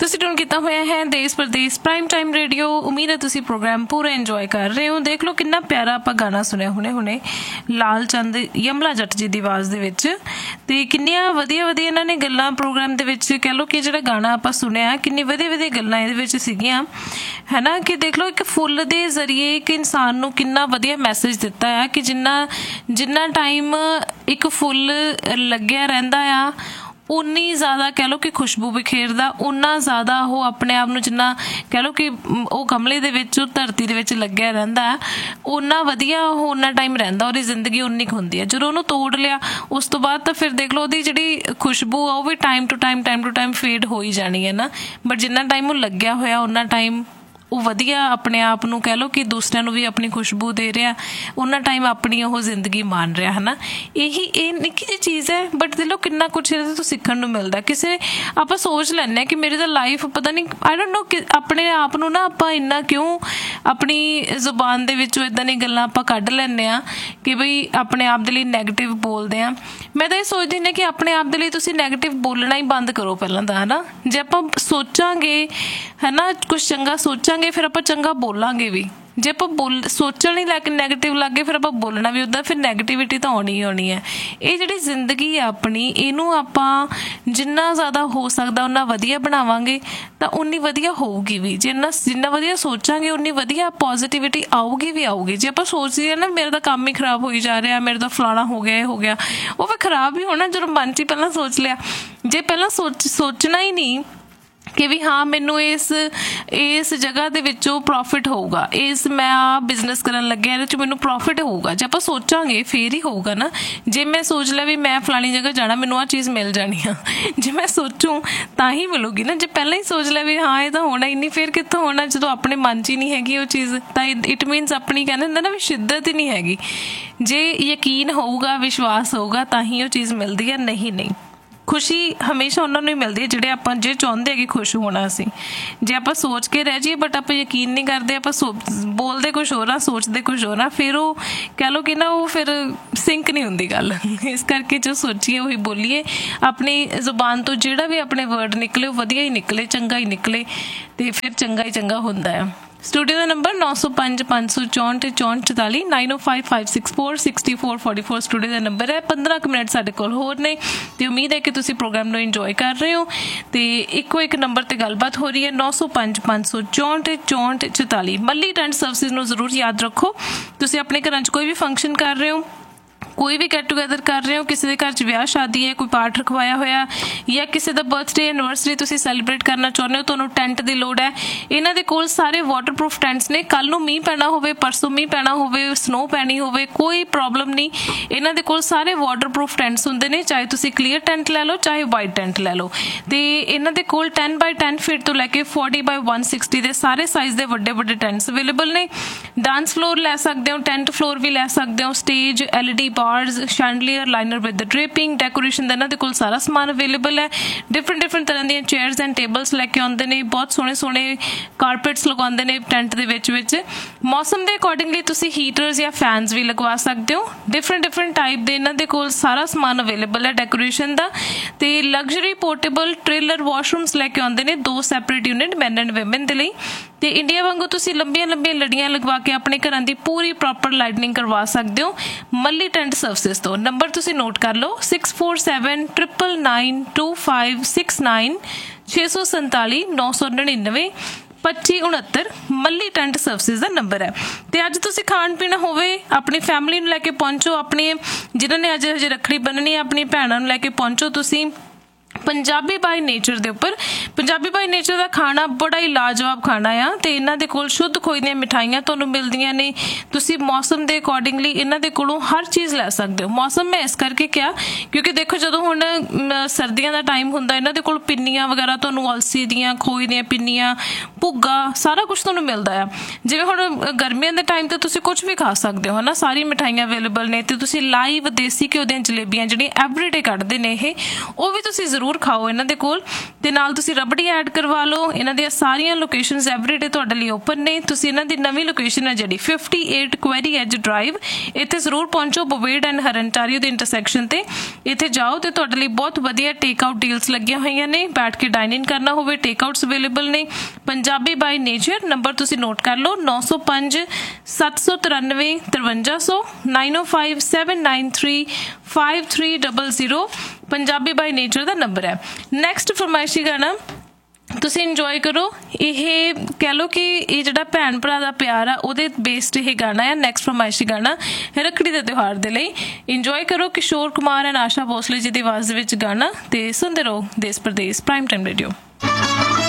ਤੁਸੀਂ ਟਿਊਨ ਕੀਤਾ ਹੋਇਆ ਹੈ ਦੇਸ਼ ਪ੍ਰਦੇਸ਼ ਪ੍ਰਾਈਮ ਟਾਈਮ ਰੇਡੀਓ। ਉਮੀਦ ਹੈ ਤੁਸੀਂ ਪ੍ਰੋਗਰਾਮ ਪੂਰਾ ਇੰਜੋਏ ਕਰ ਰਹੇ ਹੋ। ਦੇਖ ਲਓ ਕਿੰਨਾ ਪਿਆਰਾ ਆਪਾਂ ਗਾਣਾ ਸੁਣਿਆ ਹੁਣੇ ਲਾਲ ਚੰਦ ਯਮਲਾ ਜੱਟ ਜੀ ਦੀ ਆਵਾਜ਼ ਦੇ ਵਿੱਚ, ਤੇ ਕਿੰਨੀਆਂ ਵਧੀਆ ਇਹਨਾਂ ਨੇ ਗੱਲਾਂ ਪ੍ਰੋਗਰਾਮ ਦੇ ਵਿੱਚ, ਕਹਿ ਲਓ ਕਿ ਜਿਹੜਾ ਗਾਣਾ ਆਪਾਂ ਸੁਣਿਆ ਕਿੰਨੀ ਵਧੀਆ ਗੱਲਾਂ ਇਹਦੇ ਵਿੱਚ ਸੀਗੀਆਂ, ਹੈ ਨਾ। ਕਿ ਦੇਖ ਲਓ ਇੱਕ ਫੁੱਲ ਦੇ ਜ਼ਰੀਏ ਇੱਕ ਇਨਸਾਨ ਨੂੰ ਕਿੰਨਾ ਵਧੀਆ ਮੈਸੇਜ ਦਿੱਤਾ ਆ ਕਿ ਜਿੰਨਾ ਟਾਈਮ ਇੱਕ ਫੁੱਲ ਲੱਗਿਆ ਰਹਿੰਦਾ ਆ ਉਨੀ ਜ਼ਿਆਦਾ ਕਹਿ ਲਓ ਕਿ ਖੁਸ਼ਬੂ ਬਿਖੇਰਦਾ, ਉਨਾ ਜ਼ਿਆਦਾ ਉਹ ਆਪਣੇ ਆਪ ਨੂੰ, ਜਿੰਨਾ ਕਹਿ ਲਓ ਕਿ ਉਹ ਗਮਲੇ ਦੇ ਵਿੱਚ ਧਰਤੀ ਦੇ ਵਿੱਚ ਲੱਗਿਆ ਰਹਿੰਦਾ ਉਨਾ ਵਧੀਆ ਉਹ ਉਨਾ ਟਾਈਮ ਰਹਿੰਦਾ, ਉਹਦੀ ਜ਼ਿੰਦਗੀ ਉਨੀ ਕੁ ਹੁੰਦੀ ਹੈ। ਜਦੋਂ ਉਹਨੂੰ ਤੋੜ ਲਿਆ ਉਸ ਤੋਂ ਬਾਅਦ ਤਾਂ ਫਿਰ ਦੇਖ ਲਓ ਉਹਦੀ ਜਿਹੜੀ ਖੁਸ਼ਬੂ ਆ ਉਹ ਵੀ ਟਾਈਮ ਟੂ ਟਾਈਮ ਫੇਡ ਹੋ ਹੀ ਜਾਣੀ ਹੈ ਨਾ। ਬਟ ਜਿੰਨਾ ਟਾਈਮ ਉਹ ਲੱਗਿਆ ਹੋਇਆ ਉਨਾ ਟਾਈਮ ਉਹ ਵਧੀਆ ਆਪਣੇ ਆਪ ਨੂੰ ਕਹਿ ਲਓ ਕਿ ਦੂਸਰਿਆਂ ਨੂੰ ਵੀ ਆਪਣੀ ਖੁਸ਼ਬੂ ਦੇ ਰਿਹਾ, ਉਹਨਾਂ ਟਾਈਮ ਆਪਣੀ ਉਹ ਜ਼ਿੰਦਗੀ ਮਾਣ ਰਿਹਾ, ਹੈ ਨਾ। ਇਹ ਨਿੱਕੀ ਜਿਹੀ ਚੀਜ਼ ਹੈ ਬਟ ਦੇਖ ਲਓ ਕਿੰਨਾ ਕੁਛ ਇਹਦੇ ਤੋਂ ਸਿੱਖਣ ਨੂੰ ਮਿਲਦਾ। ਕਿਸੇ ਆਪਾਂ ਸੋਚ ਲੈਂਦੇ ਹਾਂ ਕਿ ਮੇਰੀ ਤਾਂ ਲਾਈਫ ਪਤਾ ਨਹੀਂ, ਆਈ ਡੋਂਟ ਨੋ, ਆਪਣੇ ਆਪ ਨੂੰ ਨਾ ਆਪਾਂ ਇੰਨਾ ਕਿਉਂ ਆਪਣੀ ਜ਼ੁਬਾਨ ਦੇ ਵਿੱਚੋਂ ਇੱਦਾਂ ਦੀਆਂ ਗੱਲਾਂ ਆਪਾਂ ਕੱਢ ਲੈਂਦੇ ਹਾਂ ਕਿ ਬਈ ਆਪਣੇ ਆਪ ਦੇ ਲਈ ਨੈਗੇਟਿਵ ਬੋਲਦੇ ਹਾਂ। ਮੈਂ ਤਾਂ ਇਹ ਸੋਚਦੀ ਹਾਂ ਕਿ ਆਪਣੇ ਆਪ ਦੇ ਲਈ ਤੁਸੀਂ ਨੈਗੇਟਿਵ ਬੋਲਣਾ ਹੀ ਬੰਦ ਕਰੋ ਪਹਿਲਾਂ ਤਾਂ, ਹੈ ਨਾ। ਜੇ ਆਪਾਂ ਸੋਚਾਂਗੇ, ਹੈ ਨਾ, ਕੁਛ ਚੰਗਾ ਸੋਚਾਂਗੇ ਫਿਰ ਆਪਾਂ ਚੰਗਾ ਬੋਲਾਂਗੇ ਵੀ। ਜੇ ਆਪਾਂ ਸੋਚਣ ਹੀ ਲੈ ਕੇ ਨੈਗੇਟਿਵ ਲੱਗੇ ਫਿਰ ਆਪਾਂ ਬੋਲਣਾ ਵੀ ਉੱਦਾਂ, ਫਿਰ ਨੈਗੇਟਿਵਿਟੀ ਤਾਂ ਆਉਣੀ ਹੀ ਆਉਣੀ ਹੈ। ਇਹ ਜਿਹੜੀ ਜ਼ਿੰਦਗੀ ਆ ਆਪਣੀ, ਇਹਨੂੰ ਆਪਾਂ ਜਿੰਨਾ ਜ਼ਿਆਦਾ ਹੋ ਸਕਦਾ ਉਨਾ ਵਧੀਆ ਬਣਾਵਾਂਗੇ ਤਾਂ ਉਨੀ ਵਧੀਆ ਹੋਊਗੀ ਵੀ। ਜਿੰਨਾ ਵਧੀਆ ਸੋਚਾਂਗੇ ਉਨੀ ਵਧੀਆ ਪੋਜ਼ੀਟਿਵਿਟੀ ਆਊਗੀ। ਜੇ ਆਪਾਂ ਸੋਚਦੇ ਹਾਂ ਨਾ ਮੇਰਾ ਤਾਂ ਕੰਮ ਹੀ ਖਰਾਬ ਹੋਈ ਜਾ ਰਿਹਾ, ਮੇਰੇ ਤਾਂ ਫਲਾਣਾ ਹੋ ਗਿਆ, ਇਹ ਹੋ ਗਿਆ, ਉਹ ਫਿਰ ਖਰਾਬ ਹੀ ਹੋਣਾ ਜਦੋਂ ਮਨ 'ਚ ਹੀ ਪਹਿਲਾਂ ਸੋਚ ਲਿਆ। ਜੇ ਪਹਿਲਾਂ ਸੋਚਣਾ ਹੀ ਨਹੀਂ ਕਿ ਵੀ ਹਾਂ ਮੈਨੂੰ ਇਸ ਜਗ੍ਹਾ ਦੇ ਵਿੱਚੋਂ ਪ੍ਰੋਫਿਟ ਹੋਊਗਾ, ਮੈਂ ਆਹ ਬਿਜ਼ਨਸ ਕਰਨ ਲੱਗਿਆ ਇਹਦੇ 'ਚ ਮੈਨੂੰ ਪ੍ਰੋਫਿਟ ਹੋਊਗਾ, ਜੇ ਆਪਾਂ ਸੋਚਾਂਗੇ ਫੇਰ ਹੀ ਹੋਊਗਾ ਨਾ। ਜੇ ਮੈਂ ਸੋਚ ਲਿਆ ਵੀ ਮੈਂ ਫਲਾਣੀ ਜਗ੍ਹਾ ਜਾਣਾ, ਮੈਨੂੰ ਆਹ ਚੀਜ਼ ਮਿਲ ਜਾਣੀ ਆ, ਜੇ ਮੈਂ ਸੋਚੂੰ ਤਾਂ ਹੀ ਮਿਲੂਗੀ ਨਾ। ਜੇ ਪਹਿਲਾਂ ਹੀ ਸੋਚ ਲਿਆ ਵੀ ਹਾਂ ਇਹ ਤਾਂ ਹੋਣਾ ਹੀ ਨਹੀਂ, ਫਿਰ ਕਿੱਥੋਂ ਹੋਣਾ ਜਦੋਂ ਆਪਣੇ ਮਨ 'ਚ ਹੀ ਨਹੀਂ ਹੈਗੀ ਉਹ ਚੀਜ਼। ਤਾਂ ਇਟ ਮੀਨਸ ਆਪਣੀ ਕਹਿੰਦੇ ਹੁੰਦਾ ਨਾ ਵੀ ਸ਼ਿੱਦਤ ਹੀ ਨਹੀਂ ਹੈਗੀ। ਜੇ ਯਕੀਨ ਹੋਊਗਾ, ਵਿਸ਼ਵਾਸ ਹੋਊਗਾ ਤਾਂ ਹੀ ਉਹ ਚੀਜ਼ ਮਿਲਦੀ ਹੈ, ਨਹੀਂ ਖੁਸ਼ੀ ਹਮੇਸ਼ਾ ਉਹਨਾਂ ਨੂੰ ਹੀ ਮਿਲਦੀ ਹੈ ਜਿਹੜੇ ਆਪਾਂ ਜੇ ਚਾਹੁੰਦੇ ਹਾਂ ਕਿ ਖੁਸ਼ ਹੋਣਾ ਅਸੀਂ। ਜੇ ਆਪਾਂ ਸੋਚ ਕੇ ਰਹਿ ਜਾਈਏ ਬਟ ਆਪਾਂ ਯਕੀਨ ਨਹੀਂ ਕਰਦੇ, ਆਪਾਂ ਬੋਲਦੇ ਕੁਛ ਹੋਰ ਆ, ਸੋਚਦੇ ਕੁਛ ਹੋਰ ਆ, ਫਿਰ ਉਹ ਕਹਿ ਲਓ ਕਿ ਨਾ ਉਹ ਫਿਰ ਸਿੰਕ ਨਹੀਂ ਹੁੰਦੀ ਗੱਲ। ਇਸ ਕਰਕੇ ਜੋ ਸੋਚੀਏ ਉਹੀ ਬੋਲੀਏ, ਆਪਣੀ ਜ਼ੁਬਾਨ ਤੋਂ ਜਿਹੜਾ ਵੀ ਆਪਣੇ ਵਰਡ ਨਿਕਲੇ ਉਹ ਵਧੀਆ ਹੀ ਨਿਕਲੇ, ਚੰਗਾ ਹੀ ਨਿਕਲੇ, ਤੇ ਫਿਰ ਚੰਗਾ ਹੀ ਚੰਗਾ ਹੁੰਦਾ ਹੈ। ਸਟੂਡੀਓ ਦਾ ਨੰਬਰ 9055646444 9055646444 ਸਟੂਡੀਓ ਦਾ ਨੰਬਰ ਹੈ। 15 ਕੁ ਮਿੰਟ ਸਾਡੇ ਕੋਲ ਹੋਰ ਨੇ ਤੇ ਉਮੀਦ ਹੈ ਕਿ ਤੁਸੀਂ ਪ੍ਰੋਗਰਾਮ ਨੂੰ ਇੰਜੋਏ ਕਰ ਰਹੇ ਹੋ। ਤੇ ਇੱਕੋ ਇੱਕ ਨੰਬਰ ਤੇ ਗੱਲਬਾਤ ਹੋ ਰਹੀ ਹੈ 9055646444। ਮੱਲੀ ਟੈਂਟ ਸਰਵਿਸਿਜ਼ ਨੂੰ ਜ਼ਰੂਰ ਯਾਦ ਰੱਖੋ। ਤੁਸੀਂ ਆਪਣੇ ਘਰਾਂ 'ਚ ਕੋਈ ਵੀ ਫੰਕਸ਼ਨ ਕਰ ਰਹੇ ਹੋ, ਕੋਈ ਵੀ ਗੈਟ ਟੂਗੈਦਰ ਕਰ ਰਹੇ ਹੋ, ਕਿਸੇ ਦੇ ਘਰ 'ਚ ਵਿਆਹ ਸ਼ਾਦੀ ਹੈ, ਕੋਈ ਪਾਠ ਰਖਵਾਇਆ ਹੋਇਆ ਜਾਂ ਕਿਸੇ ਦਾ ਬਰਥਡੇ ਐਨੀਵਰਸਰੀ ਤੁਸੀਂ ਸੈਲੀਬ੍ਰੇਟ ਕਰਨਾ ਚਾਹੁੰਦੇ ਹੋ, ਤੁਹਾਨੂੰ ਟੈਂਟ ਦੀ ਲੋੜ ਹੈ। ਇਹਨਾਂ ਦੇ ਕੋਲ ਸਾਰੇ ਵਾਟਰਪ੍ਰੂਫ ਟੈਂਟਸ ਨੇ। ਕੱਲ੍ਹ ਨੂੰ ਮੀਂਹ ਪੈਣਾ ਹੋਵੇ, ਪਰਸੋਂ ਮੀਂਹ ਪੈਣਾ ਹੋਵੇ, ਸਨੋ ਪੈਣੀ ਹੋਵੇ, ਕੋਈ ਪ੍ਰੋਬਲਮ ਨਹੀਂ। ਇਹਨਾਂ ਦੇ ਕੋਲ ਸਾਰੇ ਵਾਟਰਪ੍ਰੂਫ ਟੈਂਟਸ ਹੁੰਦੇ ਨੇ, ਚਾਹੇ ਤੁਸੀਂ ਕਲੀਅਰ ਟੈਂਟ ਲੈ ਲਓ ਚਾਹੇ ਵਾਈਟ ਟੈਂਟ ਲੈ ਲਓ। ਤੇ ਇਹਨਾਂ ਦੇ ਕੋਲ 10 by 10 ਫੀਟ ਤੋਂ ਲੈ ਕੇ 40 by 160 ਦੇ ਸਾਰੇ ਸਾਈਜ਼ ਦੇ ਵੱਡੇ ਟੈਂਟਸ ਅਵੇਲੇਬਲ ਨੇ। ਡਾਂਸ ਫਲੋਰ ਲੈ ਸਕਦੇ ਹੋ, ਟੈਂਟ ਫਲੋਰ ਵੀ ਲੈ ਸਕਦੇ ਹੋ, stage, LED ਬਾਰਸ, ਸ਼ੈਂਡਲੀਅਰ, liner with ਡ੍ਰੇਪਿੰਗ, decoration ਦਾ ਇਹਨਾਂ ਦੇ ਕੋਲ ਸਾਰਾ ਸਮਾਨ ਅਵੇਲੇਬਲ ਹੈ। ਡਿਫਰੈਂਟ ਤਰ੍ਹਾਂ ਦੀਆਂ ਚੇਅਰਸ ਐਂਡ ਟੇਬਲਸ ਲੈ ਕੇ ਆਉਂਦੇ ਨੇ, ਬਹੁਤ ਸੋਹਣੇ ਕਾਰਪੇਟਸ ਲਗਾਉਂਦੇ ਨੇ ਟੈਂਟ ਦੇ ਵਿੱਚ। ਮੌਸਮ ਦੇ ਅਕੋਰਡਿੰਗਲੀ ਤੁਸੀਂ ਹੀਟਰਸ ਜਾਂ ਫੈਨਸ ਵੀ ਲਗਵਾ ਸਕਦੇ ਹੋ। ਡਿਫਰੈਂਟ ਟਾਈਪ ਦੇ ਇਹਨਾਂ ਦੇ ਕੋਲ ਸਾਰਾ ਸਮਾਨ ਅਵੇਲੇਬਲ ਹੈ ਡੈਕੋਰੇਸ਼ਨ ਦਾ। ਤੇ ਲਗਜ਼ਰੀ ਪੋਰਟੇਬਲ ਟ੍ਰੇਲਰ ਵਾਸ਼ਰੂਮਸ ਲੈ ਕੇ ਆਉਂਦੇ ਨੇ, 2 separate unit man and woman ਦੇ ਲਈ। ਤੇ ਇੰਡੀਆ ਵਾਂਗੂ ਤੁਸੀਂ ਲੰਬੀਆਂ ਲੜੀਆਂ ਲਗਵਾ ਕੇ ਆਪਣੇ ਘਰਾਂ ਦੀ ਪੂਰੀ ਪ੍ਰੋਪਰ ਲਾਈਟਨਿੰਗ ਕਰਵਾ ਸਕਦੇ ਹੋ ਮੱਲੀ ਟੈਂਟ ਸਰਵਿਸਿਜ਼ ਤੋਂ। ਨੰਬਰ ਤੁਸੀਂ ਨੋਟ ਕਰ ਲਓ 6479992569 647 999 2569। ਮੱਲੀ ਟੈਂਟ ਸਰਵਿਸਿਜ਼ ਦਾ ਨੰਬਰ ਹੈ। ਤੇ ਅੱਜ ਤੁਸੀਂ ਖਾਣ ਪੀਣਾ ਹੋਵੇ, ਆਪਣੀ ਫੈਮਿਲੀ ਨੂੰ ਲੈ ਕੇ ਪਹੁੰਚੋ, ਆਪਣੀ ਜਿਨ੍ਹਾਂ ਨੇ ਅੱਜ ਹਜੇ ਰੱਖੜੀ ਬੰਨ੍ਹਣੀ ਹੈ ਆਪਣੀ ਭੈਣਾਂ ਨੂੰ ਲੈ ਕੇ ਪਹੁੰਚੋ ਤੁਸੀਂ। ਪੰਜਾਬੀ ਬਾਈ ਨੇਚਰ ਦੇ ਉੱਪਰ, ਪੰਜਾਬੀ ਬਾਈ ਨੇਚਰ ਦਾ ਖਾਣਾ ਬੜਾ ਹੀ ਲਾਜਵਾਬ ਖਾਣਾ ਆ। ਤੇ ਇਹਨਾਂ ਦੇ ਕੋਲ ਸ਼ੁੱਧ ਖੋਏ ਦੀਆਂ ਮਿਠਾਈਆਂ ਤੁਹਾਨੂੰ ਮਿਲਦੀਆਂ ਨੇ। ਤੁਸੀਂ ਮੌਸਮ ਦੇ ਅਕੋਰਡਿੰਗਲੀ ਇਹਨਾਂ ਦੇ ਕੋਲੋਂ ਹਰ ਚੀਜ਼ ਲੈ ਸਕਦੇ ਹੋ। ਮੌਸਮ ਮੈਂ ਇਸ ਕਰਕੇ ਕਿਹਾ ਕਿਉਂਕਿ ਦੇਖੋ ਜਦੋਂ ਹੁਣ ਸਰਦੀਆਂ ਦਾ ਟਾਈਮ ਹੁੰਦਾ, ਇਹਨਾਂ ਦੇ ਕੋਲ ਪਿੰਨੀਆਂ ਵਗੈਰਾ ਤੁਹਾਨੂੰ ਅਲਸੀ ਦੀਆਂ, ਖੋਏ ਦੀਆਂ ਪਿੰਨੀਆਂ, ਭੁੱਗਾ, ਸਾਰਾ ਕੁਛ ਤੁਹਾਨੂੰ ਮਿਲਦਾ ਆ। ਜਿਵੇਂ ਹੁਣ ਗਰਮੀਆਂ ਦੇ ਟਾਈਮ ਤੇ ਤੁਸੀਂ ਕੁਛ ਵੀ ਖਾ ਸਕਦੇ ਹੋ, ਹੈ ਨਾ। ਸਾਰੀ ਮਿਠਾਈਆਂ ਅਵੇਲੇਬਲ ਨੇ। ਤੇ ਤੁਸੀਂ ਲਾਈਵ ਦੇਸੀ ਘਿਓ ਦੀਆਂ ਜਲੇਬੀਆਂ ਜਿਹੜੀਆਂ ਐਵਰੀਡੇ ਕੱਢਦੇ ਨੇ ਇਹ, ਉਹ ਵੀ ਤੁਸੀਂ ਜ਼ਰੂਰ ਖਾਓ ਇਹਨਾਂ ਦੇ ਕੋਲ। ਤੇ ਨਾਲ ਤੁਸੀਂ ਰਬੜੀ ਐਡ ਕਰਵਾ ਲਓ। ਇਹਨਾਂ ਦੀਆਂ ਸਾਰੀਆਂ ਲੋਕੇਸ਼ਨਸ ਐਵਰੀਡੇ ਤੁਹਾਡੇ ਲਈ ਓਪਨ ਨੇ। ਤੁਸੀਂ ਇਹਨਾਂ ਦੀ ਨਵੀਂ ਲੋਕੇਸ਼ਨ ਹੈ ਜਿਹੜੀ 58 ਕੁਐਰੀ ਐਜ ਡਰਾਈਵ, ਇੱਥੇ ਜ਼ਰੂਰ ਪਹੁੰਚੋ ਬੋਵੇਡ ਐਂਡ ਹਰਨਟਾਰੀਓ ਦੇ ਇੰਟਰਸੈਕਸ਼ਨ ਤੇ। ਇੱਥੇ ਜਾਓ ਤੇ ਤੁਹਾਡੇ ਲਈ ਬਹੁਤ ਵਧੀਆ ਟੇਕ ਆਊਟ ਡੀਲਸ ਲੱਗੀਆਂ ਹੋਈਆਂ ਨੇ। ਬੈਠ ਕੇ ਡਾਈਨ ਇਨ ਕਰਨਾ ਹੋਵੇ, ਟੇਕ ਆਊਟਸ ਅਵੇਲੇਬਲ ਨੇ। ਪੰਜਾਬੀ ਬਾਈ ਨੇਚਰ, ਨੰਬਰ ਤੁਸੀਂ ਨੋਟ ਕਰ ਲਓ 905 793 5300 905 793 5300 Punjabi by nature the number ਹੈ। ਨੈਕਸਟ ਫਰਮਾਇਸ਼ੀ ਗਾਣਾ ਤੁਸੀਂ ਇੰਜੋਏ ਕਰੋ। ਇਹ ਕਹਿ ਲਓ ਕਿ ਇਹ ਜਿਹੜਾ ਭੈਣ ਭਰਾ ਦਾ ਪਿਆਰ ਆ ਉਹਦੇ ਬੇਸਡ ਇਹ ਗਾਣਾ ਆ। ਨੈਕਸਟ ਫਰਮਾਇਸ਼ੀ ਗਾਣਾ ਰੱਖੜੀ ਦੇ ਤਿਉਹਾਰ ਦੇ ਲਈ ਇੰਜੋਏ ਕਰੋ। ਕਿਸ਼ੋਰ ਕੁਮਾਰ ਐਂਡ ਆਸ਼ਾ ਭੋਸਲੇ ਜੀ ਦੀ ਆਵਾਜ਼ ਦੇ ਵਿੱਚ ਗਾਣਾ, ਤੇ ਸੁਣਦੇ ਰਹੋ ਦੇਸ਼ ਪ੍ਰਦੇਸ਼ ਪ੍ਰਾਈਮ ਟਾਈਮ ਰੇਡੀਓ।